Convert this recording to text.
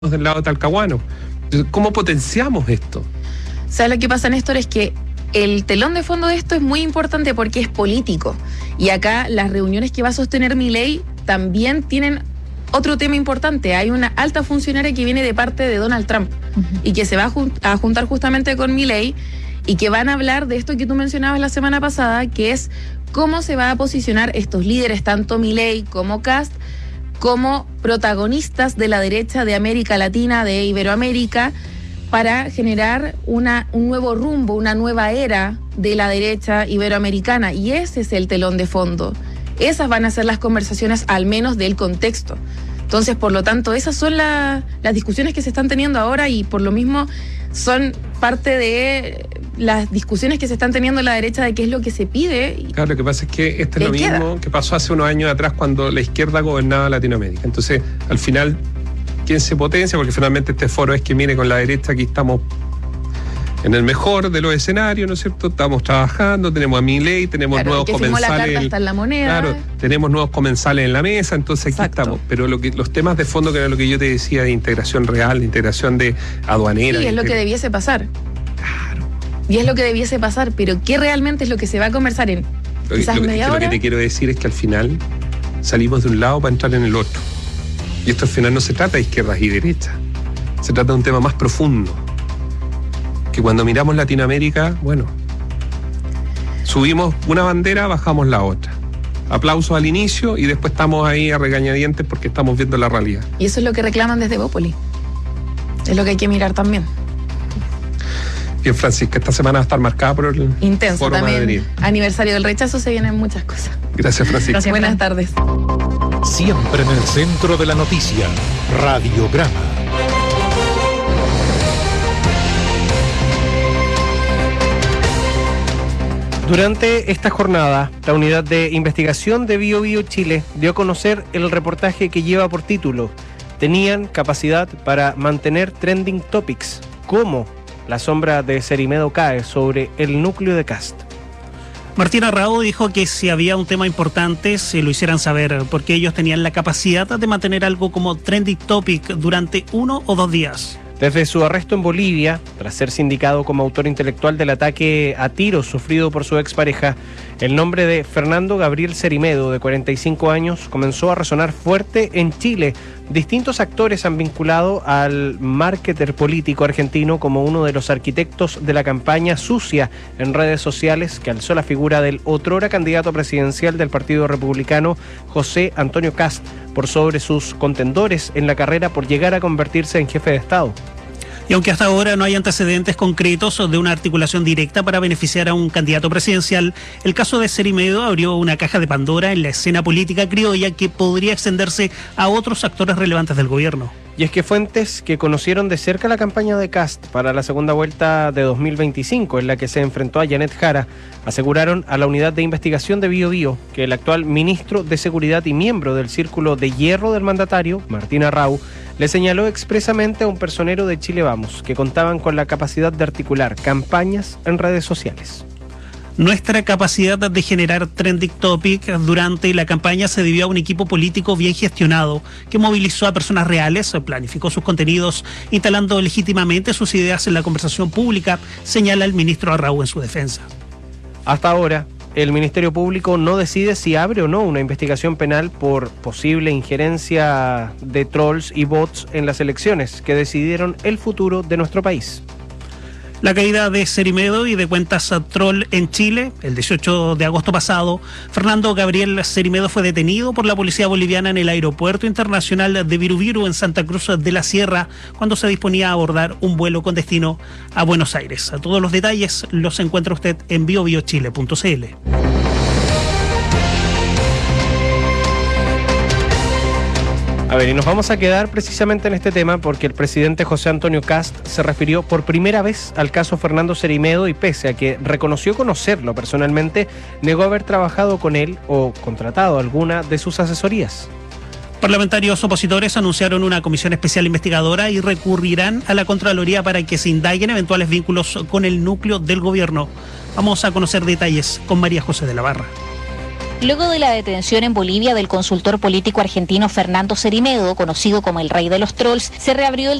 del lado talcahuano. Entonces, ¿cómo potenciamos esto? O sea, lo que pasa, Néstor, es que el telón de fondo de esto es muy importante porque es político. Y acá las reuniones que va a sostener Milei también tienen otro tema importante. Hay una alta funcionaria que viene de parte de Donald Trump y que se va a juntar justamente con Milei y que van a hablar de esto que tú mencionabas la semana pasada, que es cómo se va a posicionar estos líderes, tanto Milei como Kast, como protagonistas de la derecha de América Latina, de Iberoamérica, para generar un nuevo rumbo, una nueva era de la derecha iberoamericana. Y ese es el telón de fondo. Esas van a ser las conversaciones, al menos del contexto. Entonces, por lo tanto, esas son las discusiones que se están teniendo ahora y por lo mismo son parte de las discusiones que se están teniendo en la derecha de qué es lo que se pide. Claro, lo que pasa es que este es lo mismo que pasó hace unos años atrás cuando la izquierda gobernaba Latinoamérica. Entonces, al final, ¿quién se potencia? Porque finalmente este foro es que, mire, con la derecha aquí estamos en el mejor de los escenarios, ¿no es cierto? Estamos trabajando, tenemos a Milei, tenemos nuevos comensales. La carta está en la moneda. Claro, tenemos nuevos comensales en la mesa, entonces aquí estamos. Pero los temas de fondo, que era lo que yo te decía, de integración real, de integración de aduanera. Sí, es lo que debiese pasar. Claro. Y es lo que debiese pasar, pero ¿qué realmente es lo que se va a conversar en quizás media hora? Lo que te quiero decir es que al final salimos de un lado para entrar en el otro. Y esto al final no se trata de izquierdas y derechas. Se trata de un tema más profundo. Que cuando miramos Latinoamérica, bueno, subimos una bandera, bajamos la otra. Aplausos al inicio y después estamos ahí a regañadientes porque estamos viendo la realidad. Y eso es lo que reclaman desde Bópoli. Es lo que hay que mirar también. Bien, Francisca, esta semana va a estar marcada por el intenso Foro también. Madrid. Aniversario del rechazo, se vienen muchas cosas. Gracias, Francisca. Gracias, buenas tardes. Siempre en el centro de la noticia, Radiograma. Durante esta jornada, la unidad de investigación de BioBio Chile dio a conocer el reportaje que lleva por título "Tenían capacidad para mantener trending topics", como la sombra de Cerimedo cae sobre el núcleo de Kast. Martín Arrau dijo que si había un tema importante se lo hicieran saber, porque ellos tenían la capacidad de mantener algo como trending topic durante 1 o 2 días. Desde su arresto en Bolivia, tras ser sindicado como autor intelectual del ataque a tiros sufrido por su expareja, el nombre de Fernando Gabriel Cerimedo, de 45 años, comenzó a resonar fuerte en Chile. Distintos actores han vinculado al marketer político argentino como uno de los arquitectos de la campaña sucia en redes sociales que alzó la figura del otrora candidato presidencial del Partido Republicano, José Antonio Kast, por sobre sus contendores en la carrera por llegar a convertirse en jefe de Estado. Y aunque hasta ahora no hay antecedentes concretos de una articulación directa para beneficiar a un candidato presidencial, el caso de Cerimedo abrió una caja de Pandora en la escena política criolla que podría extenderse a otros actores relevantes del gobierno. Y es que fuentes que conocieron de cerca la campaña de Kast para la segunda vuelta de 2025, en la que se enfrentó a Janet Jara, aseguraron a la unidad de investigación de BioBio que el actual ministro de Seguridad y miembro del Círculo de Hierro del mandatario, Martín Arrau, le señaló expresamente a un personero de Chile Vamos que contaban con la capacidad de articular campañas en redes sociales. Nuestra capacidad de generar trending topic durante la campaña se debió a un equipo político bien gestionado, que movilizó a personas reales, planificó sus contenidos, instalando legítimamente sus ideas en la conversación pública, señala el ministro Arrau en su defensa. Hasta ahora, el Ministerio Público no decide si abre o no una investigación penal por posible injerencia de trolls y bots en las elecciones que decidieron el futuro de nuestro país. La caída de Cerimedo y de cuentas troll en Chile, el 18 de agosto pasado, Fernando Gabriel Cerimedo fue detenido por la policía boliviana en el aeropuerto internacional de Virubiru en Santa Cruz de la Sierra, cuando se disponía a abordar un vuelo con destino a Buenos Aires. Todos los detalles los encuentra usted en biobiochile.cl. A ver, y nos vamos a quedar precisamente en este tema porque el presidente José Antonio Kast se refirió por primera vez al caso Fernando Cerimedo y, pese a que reconoció conocerlo personalmente, negó haber trabajado con él o contratado alguna de sus asesorías. Parlamentarios opositores anunciaron una comisión especial investigadora y recurrirán a la Contraloría para que se indaguen eventuales vínculos con el núcleo del gobierno. Vamos a conocer detalles con María José de la Barra. Luego de la detención en Bolivia del consultor político argentino Fernando Cerimedo, conocido como el rey de los trolls, se reabrió el